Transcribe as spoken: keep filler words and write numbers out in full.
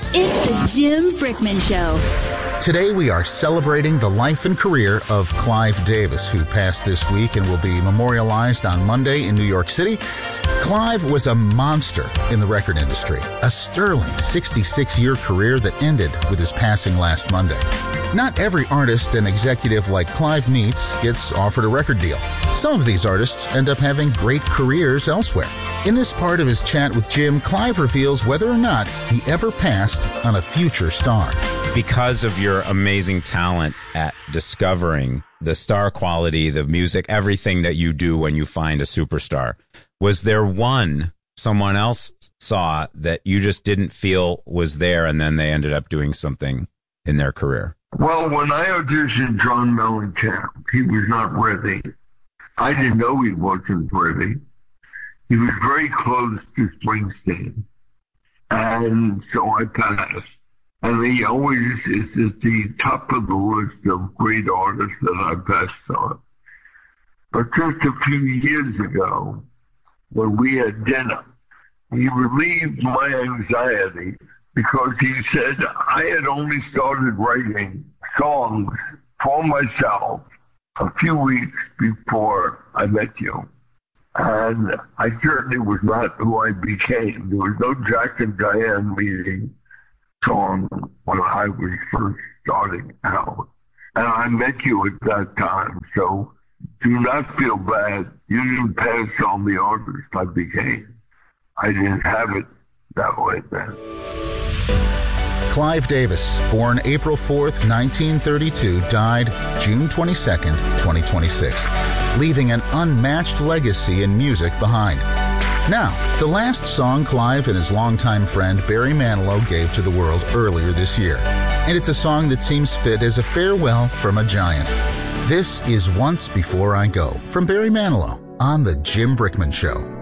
It's the Jim Brickman Show. Today we are celebrating the life and career of Clive Davis, who passed this week and will be memorialized on Monday in New York City. Clive was a monster in the record industry, a sterling sixty-six-year career that ended with his passing last Monday. Not every artist and executive like Clive meets gets offered a record deal. Some of these artists end up having great careers elsewhere. In this part of his chat with Jim, Clive reveals whether or not he ever passed on a future star. Because of your amazing talent at discovering the star quality, the music, everything that you do when you find a superstar, was there one someone else saw that you just didn't feel was there and then they ended up doing something in their career? Well, when I auditioned John Mellencamp, he was not ready. I didn't know he wasn't ready. He was very close to Springsteen. And so I passed. And he always is at the top of the list of great artists that I passed on. But just a few years ago, when we had dinner, he relieved my anxiety because he said I had only started writing songs for myself a few weeks before I met you. And I certainly was not who I became. There was no Jack and Diane meeting song when I was first starting out. And I met you at that time, so do not feel bad. You didn't pass on the artist I became. I didn't have it that way then. Clive Davis, born April fourth, nineteen thirty-two, died June twenty-second, twenty twenty-six, leaving an unmatched legacy in music behind. Now, the last song Clive and his longtime friend Barry Manilow gave to the world earlier this year. And it's a song that seems fit as a farewell from a giant. This is Once Before I Go from Barry Manilow on The Jim Brickman Show.